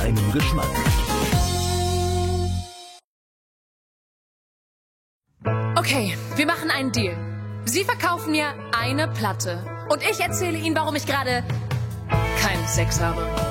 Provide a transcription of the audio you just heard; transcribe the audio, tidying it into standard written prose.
deinem Geschmack. Okay, wir machen einen Deal. Sie verkaufen mir eine Platte und ich erzähle Ihnen, warum ich gerade keinen Sex habe.